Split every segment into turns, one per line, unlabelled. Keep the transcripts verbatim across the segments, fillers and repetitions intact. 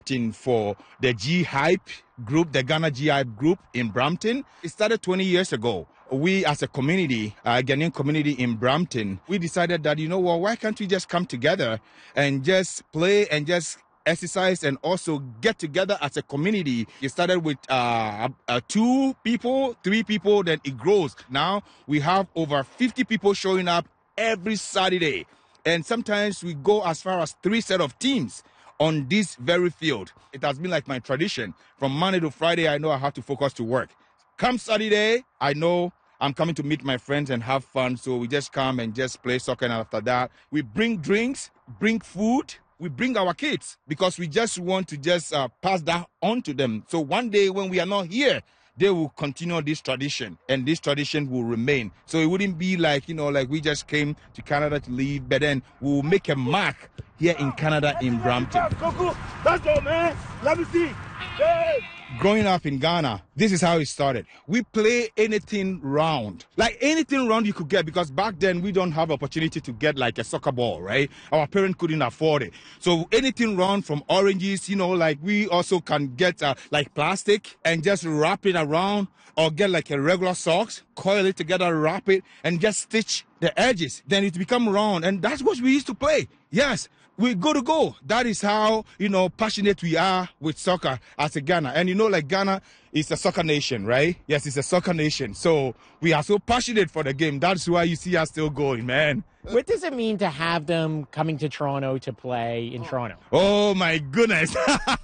For the G-Hype group, the Ghana G-Hype group in Brampton. It started twenty years ago. We as a community, a Ghanaian community in Brampton, we decided that, you know what, why can't we just come together and just play and just exercise and also get together as a community. It started with uh, uh, two people, three people, then it grows. Now we have over fifty people showing up every Saturday. And sometimes we go as far as three set of teams on this very field. It has been like my tradition. From Monday to Friday, I know I have to focus to work. Come Saturday, I know I'm coming to meet my friends and have fun. So we just come and just play soccer. And after that, we bring drinks, bring food. We bring our kids because we just want to just uh, pass that on to them. So one day when we are not here, they will continue this tradition and this tradition will remain. So it wouldn't be like, you know, like we just came to Canada to leave, but then we'll make a mark here in Canada in Brampton.
Let's go, man. Let me see. Hey.
Growing up in Ghana, this is how it started. We play anything round, like anything round you could get, because back then we don't have opportunity to get like a soccer ball, right? Our parents couldn't afford it. So anything round from oranges, you know, like we also can get uh, like plastic and just wrap it around, or get like a regular socks, coil it together, wrap it, and just stitch the edges. Then it become round, and that's what we used to play. Yes. We go to go. That is how, you know, passionate we are with soccer as a Ghana. And you know, like Ghana is a soccer nation, right? Yes, it's a soccer nation. So we are so passionate for the game. That's why you see us still going, man.
What does it mean to have them coming to Toronto to play in Toronto?
Oh, my goodness.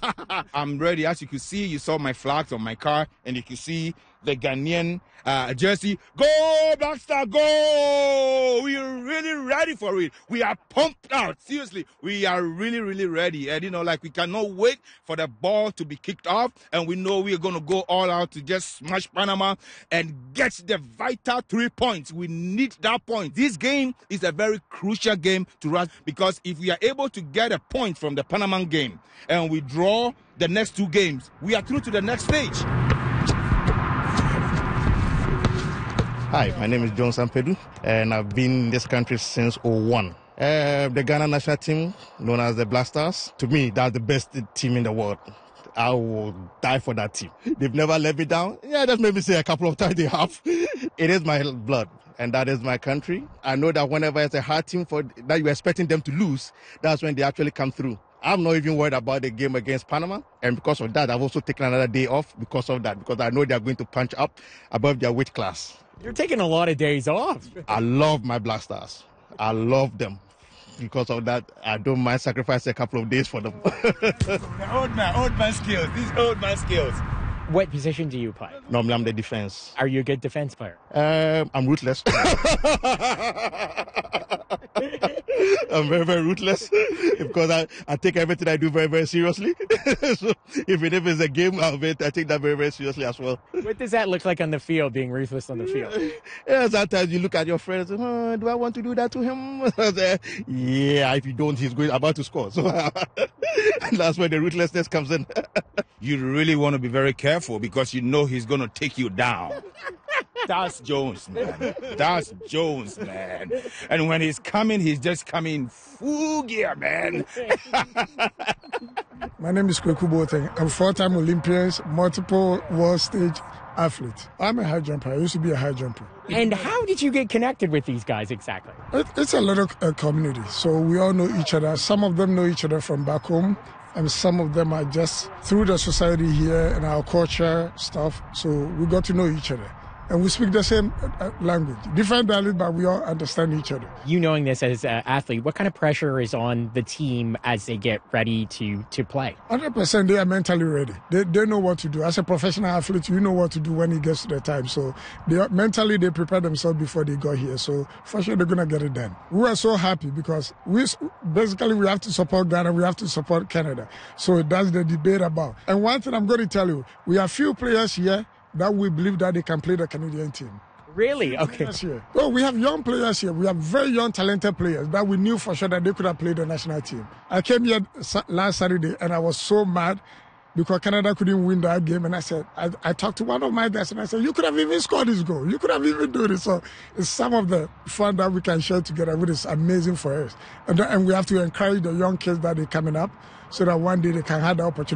I'm ready. As you can see, you saw my flags on my car, and you can see the Ghanaian uh, jersey. Go, Black Star, go! We are really ready for it. We are pumped out. Seriously, we are really, really ready. And, you know, like we cannot wait for the ball to be kicked off. And we know we are going to go all out to just smash Panama and get the vital three points. We need that point. This game is a very crucial game to us, because if we are able to get a point from the Panama game and we draw the next two games, we are through to the next stage.
Hi, my name is John Sampedu, and I've been in this country since oh one. Uh, the Ghana national team, known as the Black Stars, to me, that's the best team in the world. I will die for that team. They've never let me down. Yeah, just maybe say a couple of times they have. It is my blood, and that is my country. I know that whenever it's a hard team for that you're expecting them to lose, that's when they actually come through. I'm not even worried about the game against Panama, and because of that, I've also taken another day off because of that, because I know they're going to punch up above their weight class.
You're taking a lot of days off.
I love my Black Stars. I love them. Because of that, I don't mind sacrificing a couple of days for them.
The old man, old man skills. These old man skills.
What position do you play?
Normally, I'm the defense.
Are you a good defense player?
Um, I'm ruthless. I'm very, very ruthless because I, I take everything I do very, very seriously. So even if it's a game, I'll be, I take that very, very seriously as well.
What does that look like on the field, being ruthless on the field?
Yeah, sometimes you look at your friends, oh, do I want to do that to him? Yeah, if you don't, he's going about to score. So that's where the ruthlessness comes in.
You really want to be very careful because you know he's going to take you down. That's Jones, man. That's Jones, man. And when he's coming, he's just coming full gear, man.
My name is Kweku Boateng. I'm a four-time Olympian, multiple world stage athlete. I'm a high jumper. I used to be a high jumper.
And how did you get connected with these guys exactly?
It, it's a little uh, community, so we all know each other. Some of them know each other from back home, and some of them are just through the society here and our culture stuff. So we got to know each other. And we speak the same language. Different dialect, but we all understand each other.
You knowing this as an athlete, what kind of pressure is on the team as they get ready to, to play?
one hundred percent they are mentally ready. They they know what to do. As a professional athlete, you know what to do when it gets to the time. So they are, mentally, they prepare themselves before they got here. So for sure, they're going to get it done. We are so happy because we basically we have to support Ghana. We have to support Canada. So that's the debate about. And one thing I'm going to tell you, we have few players here that we believe that they can play the Canadian team.
Really? Okay.
Oh, we have young players here. We have very young, talented players that we knew for sure that they could have played the national team. I came here last Saturday and I was so mad because Canada couldn't win that game. And I said, I, I talked to one of my guys and I said, you could have even scored this goal. You could have even done it. So it's some of the fun that we can share together, which is amazing for us. And, and we have to encourage the young kids that are coming up so that one day they can have the opportunity.